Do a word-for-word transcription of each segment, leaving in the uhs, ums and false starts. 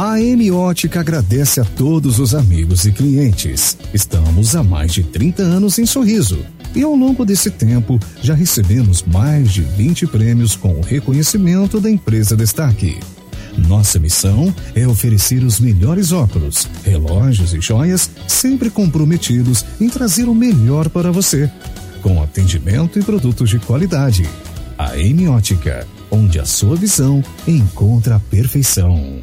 A M Ótica agradece a todos os amigos e clientes. Estamos há mais de trinta anos em Sorriso. E ao longo desse tempo, já recebemos mais de vinte prêmios com o reconhecimento da empresa Destaque. Nossa missão é oferecer os melhores óculos, relógios e joias, sempre comprometidos em trazer o melhor para você, com atendimento e produtos de qualidade. A M Ótica, onde a sua visão encontra a perfeição.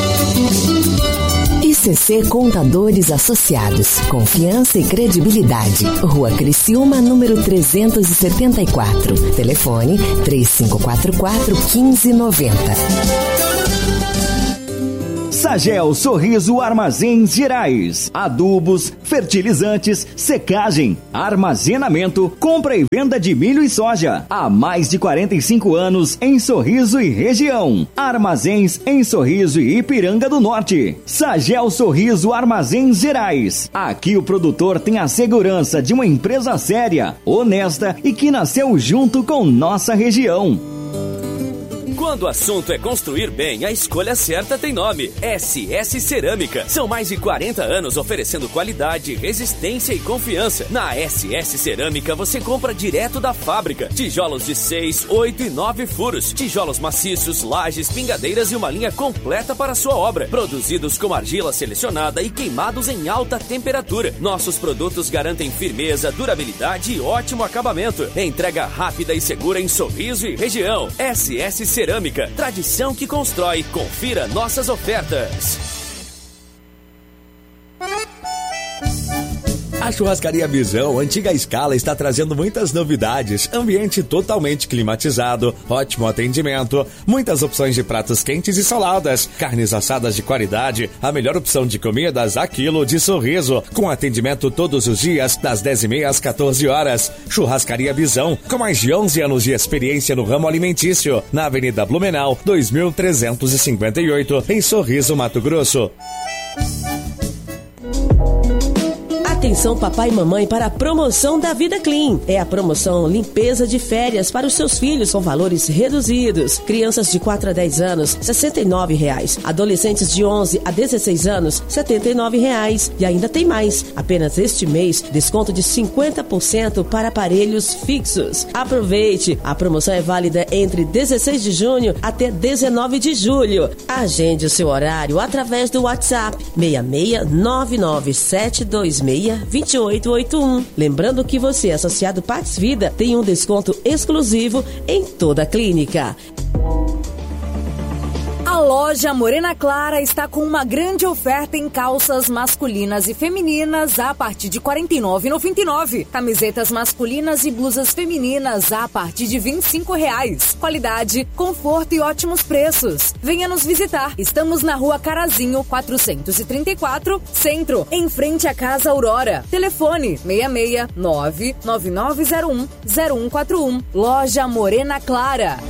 I C C Contadores Associados, confiança e credibilidade. Rua Criciúma, número trezentos e setenta e quatro. Telefone três cinco quatro quatro, um cinco nove zero. Sagel Sorriso Armazéns Gerais. Adubos, fertilizantes, secagem, armazenamento, compra e venda de milho e soja. Há mais de quarenta e cinco anos em Sorriso e região. Armazéns em Sorriso e Ipiranga do Norte. Sagel Sorriso Armazéns Gerais. Aqui o produtor tem a segurança de uma empresa séria, honesta e que nasceu junto com nossa região. Quando o assunto é construir bem, a escolha certa tem nome: S S Cerâmica. São mais de quarenta anos oferecendo qualidade, resistência e confiança. Na S S Cerâmica você compra direto da fábrica. Tijolos de seis, oito e nove furos. Tijolos maciços, lajes, pingadeiras e uma linha completa para a sua obra. Produzidos com argila selecionada e queimados em alta temperatura. Nossos produtos garantem firmeza, durabilidade e ótimo acabamento. Entrega rápida e segura em Sorriso e região. S S Cerâmica. Cerâmica, tradição que constrói. Confira nossas ofertas. A Churrascaria Visão, antiga escala, está trazendo muitas novidades. Ambiente totalmente climatizado, ótimo atendimento, muitas opções de pratos quentes e saladas, carnes assadas de qualidade, a melhor opção de comidas a quilo de Sorriso, com atendimento todos os dias, das dez e meia às quatorze horas. Churrascaria Visão, com mais de onze anos de experiência no ramo alimentício, na Avenida Blumenau, dois mil trezentos e cinquenta e oito, em Sorriso, Mato Grosso. Atenção papai e mamãe para a promoção da Vida Clean. É a promoção limpeza de férias para os seus filhos com valores reduzidos. Crianças de quatro a dez anos, sessenta e nove reais. Adolescentes de onze a dezesseis anos, setenta e nove reais. E ainda tem mais. Apenas este mês, desconto de cinquenta por cento para aparelhos fixos. Aproveite! A promoção é válida entre dezesseis de junho até dezenove de julho. Agende o seu horário através do WhatsApp seis seis nove nove sete dois seis dois oito oito um. Lembrando que você, associado Pax Vida, tem um desconto exclusivo em toda a clínica. A loja Morena Clara está com uma grande oferta em calças masculinas e femininas a partir de quarenta e nove reais e noventa e nove centavos. Camisetas masculinas e blusas femininas a partir de vinte e cinco reais. Qualidade, conforto e ótimos preços. Venha nos visitar. Estamos na Rua Carazinho, quatrocentos e trinta e quatro, Centro, em frente à Casa Aurora. Telefone seis seis nove nove nove zero um zero um quatro um. Loja Morena Clara.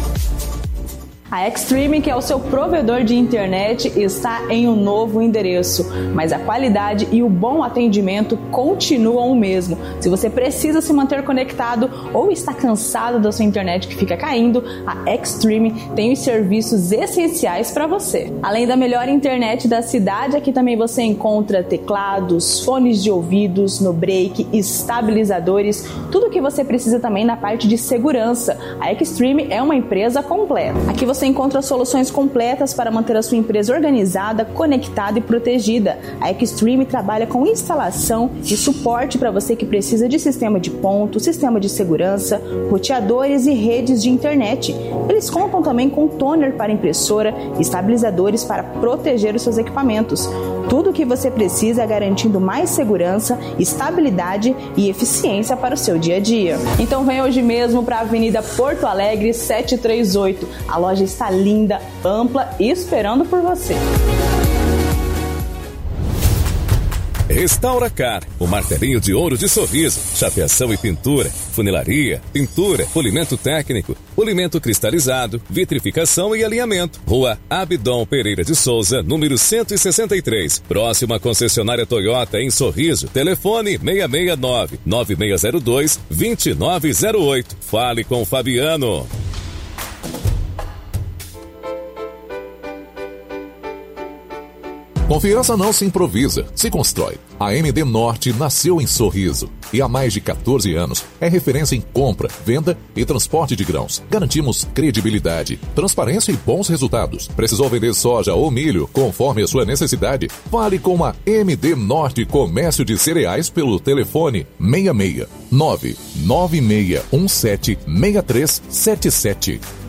A Extreme, que é o seu provedor de internet, está em um novo endereço, mas a qualidade e o bom atendimento continuam o mesmo. Se você precisa se manter conectado ou está cansado da sua internet que fica caindo, a Extreme tem os serviços essenciais para você. Além da melhor internet da cidade, aqui também você encontra teclados, fones de ouvidos, no break, estabilizadores, tudo o que você precisa também na parte de segurança. A Extreme é uma empresa completa. Aqui você Você encontra soluções completas para manter a sua empresa organizada, conectada e protegida. A Extreme trabalha com instalação e suporte para você que precisa de sistema de ponto, sistema de segurança, roteadores e redes de internet. Eles contam também com toner para impressora e estabilizadores para proteger os seus equipamentos. Tudo o que você precisa garantindo mais segurança, estabilidade e eficiência para o seu dia a dia. Então vem hoje mesmo para a Avenida Porto Alegre setecentos e trinta e oito. A loja está linda, ampla e esperando por você. Restauracar, o martelinho de ouro de Sorriso, chapeação e pintura, funilaria, pintura, polimento técnico, polimento cristalizado, vitrificação e alinhamento. Rua Abdon Pereira de Souza, número cento e sessenta e três, próxima concessionária Toyota em Sorriso. Telefone seis seis nove nove seis zero dois dois nove zero oito. Fale com o Fabiano. Confiança não se improvisa, se constrói. A M D Norte nasceu em Sorriso e há mais de quatorze anos é referência em compra, venda e transporte de grãos. Garantimos credibilidade, transparência e bons resultados. Precisou vender soja ou milho conforme a sua necessidade? Fale com a M D Norte Comércio de Cereais pelo telefone seis seis nove nove seis um sete seis três sete sete.